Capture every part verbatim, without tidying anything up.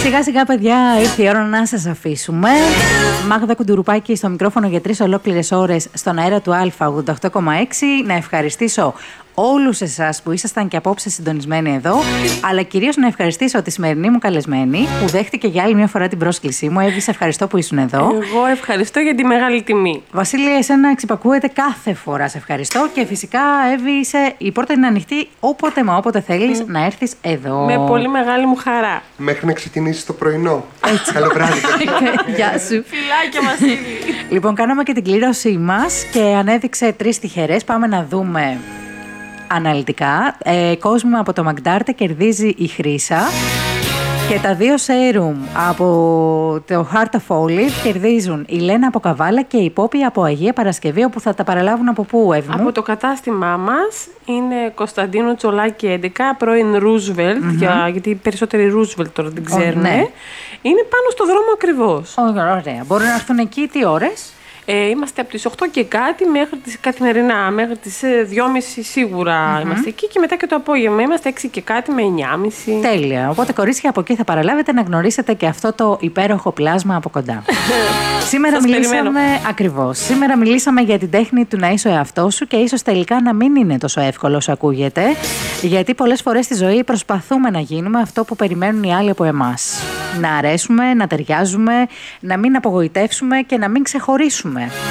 Σιγά σιγά, παιδιά, ήρθε η ώρα να σας αφήσουμε. Μάγδα Κουντουρουπάκη στο μικρόφωνο για τρεις ολόκληρες ώρες στον αέρα του Α ογδόντα οκτώ κόμμα έξι. Να ευχαριστήσω όλους εσάς που ήσασταν και απόψε συντονισμένοι εδώ, αλλά κυρίως να ευχαριστήσω τη σημερινή μου καλεσμένη που δέχτηκε για άλλη μια φορά την πρόσκλησή μου. Εύη, σε ευχαριστώ που ήσουν εδώ. Εγώ ευχαριστώ για τη μεγάλη τιμή. Βασίλη, εσένα εξυπακούεται κάθε φορά. Σε ευχαριστώ. Και φυσικά, Εύη, είσαι, η πόρτα είναι ανοιχτή όποτε μα όποτε θέλεις mm. να έρθεις εδώ. Με πολύ μεγάλη μου χαρά. Μέχρι να ξεκινήσεις το πρωινό. Καλό βράδυ. Γεια σου. Φιλάκια, Βασίλη. Λοιπόν, κάναμε και την κλήρωσή μας και ανέδειξε τρεις τυχερές. Πάμε να δούμε αναλυτικά. Ε, κόσμο από το Μαγντάρτε κερδίζει η Χρύσα. Και τα δύο σέρουμ από το Heart of Olive κερδίζουν η Λένα από Καβάλα και η Πόπη από Αγία Παρασκευή, όπου θα τα παραλάβουν από πού, Εύη μου? Από το κατάστημά μας. Είναι Κωνσταντίνου Τσολάκη έντεκα, πρώην Ρούσβελτ, mm-hmm. για, γιατί οι περισσότεροι Ρούσβελτ τώρα δεν ξέρουν. Oh, ναι. Είναι πάνω στο δρόμο ακριβώς. Oh, ωραία. Μπορούν να έρθουν εκεί τι ώρες? Ε, είμαστε από τις οκτώ και κάτι μέχρι τις καθημερινά, μέχρι τις δυόμιση σίγουρα mm-hmm. είμαστε εκεί και μετά και το απόγευμα είμαστε έξι και κάτι με εννιά και μισή. Τέλεια. Οπότε, κορίτσια, από εκεί θα παραλάβετε να γνωρίσετε και αυτό το υπέροχο πλάσμα από κοντά. Σήμερα Σας μιλήσαμε περιμένω. Ακριβώς. Σήμερα μιλήσαμε για την τέχνη του να είσαι ο εαυτός σου και ίσως τελικά να μην είναι τόσο εύκολο όσο ακούγεται. Γιατί πολλές φορές στη ζωή προσπαθούμε να γίνουμε αυτό που περιμένουν οι άλλοι από εμάς. Να αρέσουμε, να ταιριάζουμε, να μην απογοητεύσουμε και να μην ξεχωρίσουμε.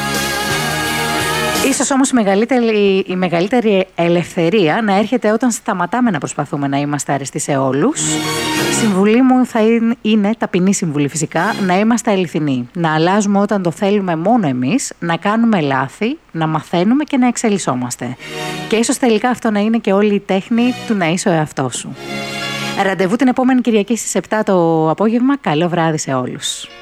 Ίσως όμως η μεγαλύτερη, η μεγαλύτερη ελευθερία να έρχεται όταν σταματάμε να προσπαθούμε να είμαστε αρεστοί σε όλους. Η συμβουλή μου θα είναι, είναι ταπεινή συμβουλή φυσικά, να είμαστε αληθινοί. Να αλλάζουμε όταν το θέλουμε μόνο εμείς, να κάνουμε λάθη, να μαθαίνουμε και να εξελισσόμαστε. Και ίσως τελικά αυτό να είναι και όλη η τέχνη του να είσαι ο εαυτός σου. Ραντεβού την επόμενη Κυριακή στις επτά το απόγευμα. Καλό βράδυ σε όλους.